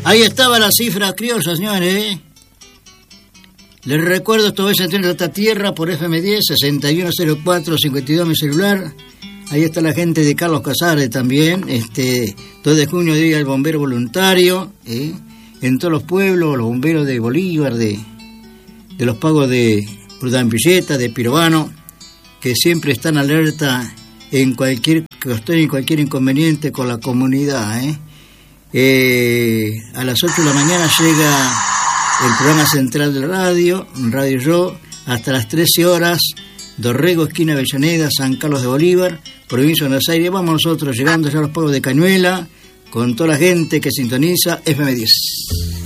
Ahí estaba la cifra criolla, señores. Les recuerdo, esto es Entre esta Tierra por FM10, 6104-52, mi celular. Ahí está la gente de Carlos Casares también. 2 de junio, Día del Bombero Voluntario. En todos los pueblos, los bomberos de Bolívar, de los pagos de Urdanvilleta, de Pirovano, que siempre están alerta en cualquier cuestión y cualquier inconveniente con la comunidad. A las 8 de la mañana llega el programa central de Radio Yo, hasta las 13 horas, Dorrego, esquina Avellaneda, San Carlos de Bolívar, provincia de Buenos Aires. Vamos nosotros llegando ya a los pagos de Cañuela, con toda la gente que sintoniza FM10.